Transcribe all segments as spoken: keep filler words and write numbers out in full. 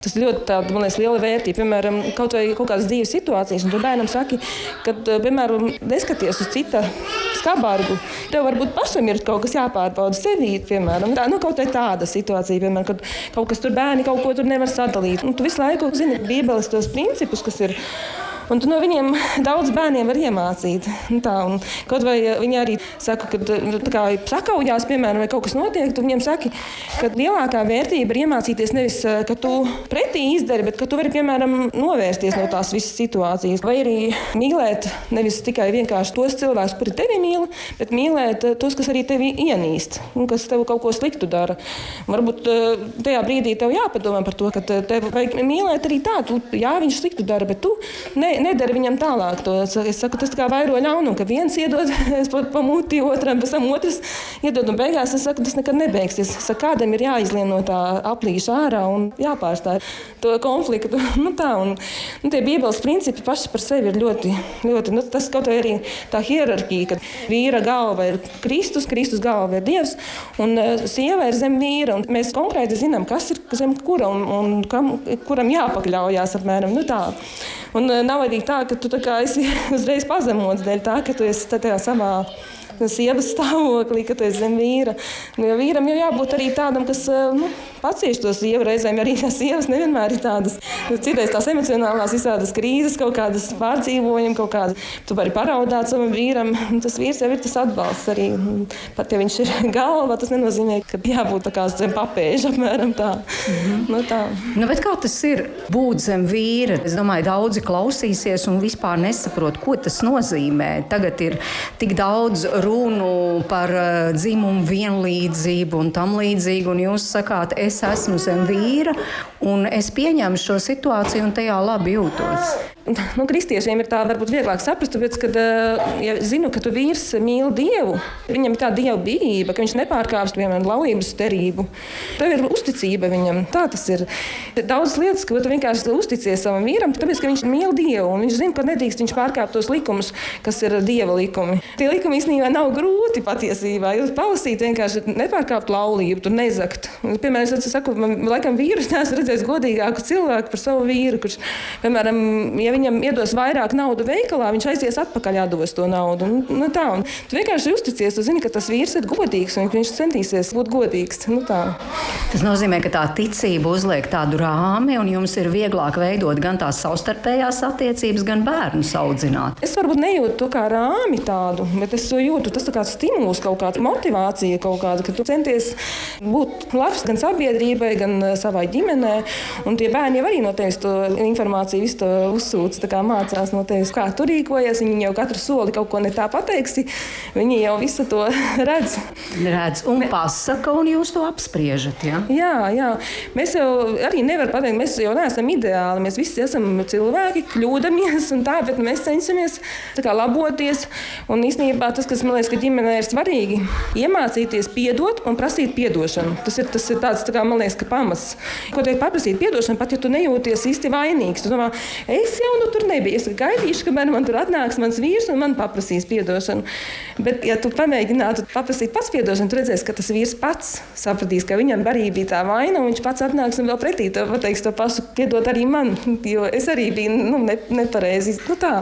Tas ļoti tāda, man liekas, liela vērtība. Piemēram, kaut vai kaut kādas dzīves situācijas, un tu bērnam saki, ka, piemēram, neskaties uz cita skabargu. Tev varbūt pašam ir kaut kas jāpārbauda sevī, piemēram. Tā, nu, kaut vai tāda situācija, piemēram, kad kaut kas tur bērni kaut ko tur nevar sadalīt. Un tu visu laiku zini Bībeles tos principus, kas ir. Un tu no viņiem daudz bērniem var iemācīt. Tā, un kaut vai viņi arī saka, ka tā kā sakaujās, piemēram, vai kaut kas notiek, tu viņiem saki, ka lielākā vērtība ir iemācīties nevis, ka tu pretī izdari, bet ka tu vari, piemēram, novērsties no tās visas situācijas. Vai arī mīlēt nevis tikai vienkārši tos cilvēkus, kuri tevi mīl, bet mīlēt tos, kas arī tevi ienīst un kas tev kaut ko sliktu dara. Varbūt tajā brīdī tev jāpadomā par to, ka tev vajag mīlēt arī tādu, jā, viņš sliktu dara, bet tu ne, nedara viņam tālāk to. Es saku, tas tā kā vairo ļaunumu, ka viens iedod pa, pa muti otram, pēc tam otrs iedod un beigās es saku, tas nekad nebeigsies. Es saku, kādam ir jāizlien no tā aplīša ārā un jāpārstāj to konfliktu. Nu tā, un nu, tie Bībeles principi paši par sevi ir ļoti, ļoti, nu tas kaut vai arī tā hierarhija, ka vīra galva ir Kristus, Kristus galva ir Dievs un uh, sieva ir zem vīra. Un mēs konkrēti zinām, kas ir zem kura un, un kam, kuram jāpakļaujās apmēram. Nu tā. Un nav arī tā, ka tu tā kā esi uzreiz pazemots dēļ tā, ka tu esi tajā savā sievas stāvoklī, ka tu esi zem vīra. Jo vīram jau jābūt arī tādam, kas nu, pacieš to sievu reizēm, arī tās sievas nevienmēr ir tādas. Citreiz tās emocionālās visādas krīzes, kaut kādas pārdzīvojumi, kaut kādas. Tu vari paraudāt savam vīram, un tas vīrs jau ir tas atbalsts arī. Pat ja viņš ir galva, tas nenozīmē, ka jābūt tā kā zem papēža, apmēram tā. Mm-hmm. Nu, tā. Nu, bet kā tas ir būt zem vīra? Es domāju, daudzi klausīsies un vispār nesaprot, ko tas nozīmē. Tagad ir tik daudz runu par uh, dzimumu vienlīdzību un tam līdzīgi, un jūs sakāt, es esmu zem vīra, un es pieņemu šo situāciju un tajā labi jūtos. Nu, kristiešiem ir tā varbūt vieglāk saprast, tāpēc, kad, ja zinu, ka tu vīrs mīl Dievu, viņam ir tā Dieva bijība, ka viņš nepārkāpst, piemēram, laulības derību. Tev ir uzticība viņam. Tā tas ir. Daudz lietas, ka tu vienkārši uzticies savam vīram, tāpēc, ka viņš mīl Dievu, un viņš zina, ka nedrīkst viņš pārkāpt tos likumus, kas ir Dieva likumi. Tie likumi īstenībā nav grūti patiesībā. Jūs palasīt vienkārši nepārkāpt laulību, tu nezakt. Piemēram, es saku, man laikam vīrus neesmu redzējis godīgāku cilvēku par savu vīru, kurš, piemēram, ja viņam iedos vairāk naudu veikalā, viņš aizies atpakaļ atdos to naudu. Nu, nu tā, un tu vienkārši uzticies, tu zini, ka tas vīrs ir godīgs, un viņš centīsies būt godīgs. Nu tā. Tas nozīmē, ka tā ticība uzliek tādu rāmi, un jums ir vieglāk veidot gan tās savstarpējās attiecības, gan bērnus audzināt. Es varbūt nejūtu to kā rāmi tādu, bet es to jūtu, tas tā kā stimuls, kaut kāda motivācija, kaut kāda, ka tu centies būt labs gan sabiedrībai, gan savai ģimenē, un tie bērni jau arī no tevis to informāciju visu to uzsūta. Tā kā mācās no tevis, kā tu rīkojies, viņi jau katru soli kaut ko ne tā pateiksi, viņi jau visu to redz. Redz un pasaka, un jūs to apspriežat, ja? Jā, jā. Mēs jau arī nevar pateikt, mēs jau neesam ideāli, mēs visi esam cilvēki, kļūdamies un tā, bet mēs cenšamies tā kā laboties, un īstenībā tas, kas man liekas, ka ģimenē ir svarīgi, iemācīties piedot un prasīt piedošanu. Tas ir, tas ir tāds, tā kā man liekas, ka pamats. Ko teikt paprasīt piedošanu, pat ja tu nejūties īsti vainīgs, tu domā, es jau nu tur nebija. Es gaidīšu, kamēr man tur atnāks mans vīrs un man paprasīs piedošanu. Bet, ja tu pamēģinātu paprasīt pats piedošanu, tu redzēsi, ka tas vīrs pats sapratīs, ka viņam arī bija tā vaina, un viņš pats atnāks un vēl pretī to pateiks to pašu, piedod arī man, jo es arī biju nu, ne, nepareizi. Nu tā.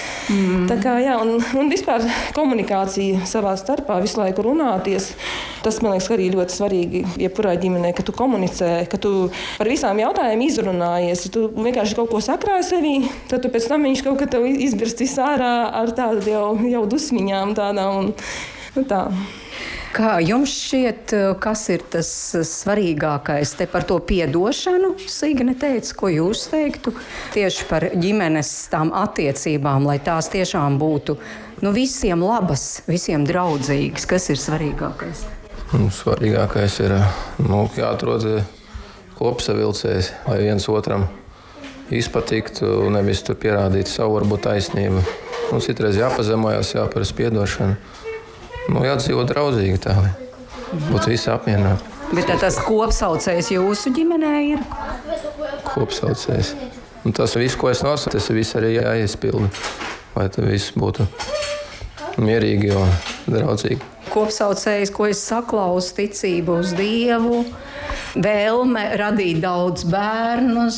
Mm. Tā kā, jā, un, un vispār komunikācija savā starpā, visu laiku runāties, tas, man liekas, arī ļoti svarīgi, jebkurā ģimenē, ka tu komunicē, ka tu par visām jautājumiem izrunājies, ja tu vienkārši kaut ko sakrāji sevī, tad tu pēc tam viņš kaut kā tev izbirst visārā ar tādu jau, jau dusmiņām tādām un, un tā. Kā jums šķiet, kas ir tas svarīgākais te par to piedošanu? Signe teica, ko jūs teiktu tieši par ģimenes tām attiecībām, lai tās tiešām būtu nu, visiem labas, visiem draudzīgas. Kas ir svarīgākais? Nu, svarīgākais ir nu, jāatrod kopsavilcējs, lai viens otram izpatiktu, nevis tur pierādīt savu varbūt taisnību. Nu, citreiz jāpazemojas, jāparas piedošana. Nu, jādzīvo draudzīgi tā, lai būtu visi apmierināti. Bet tas kopsaucējs jūsu ģimenē ir? Kopsaucējs. Un tas viss, ko es nosaku, tas viss arī jāiespilda, lai tas viss būtu mierīgi un draudzīgi. Kopsaucējs, ko es saklausu, ticību uz Dievu, vēlme radīt daudz bērnus,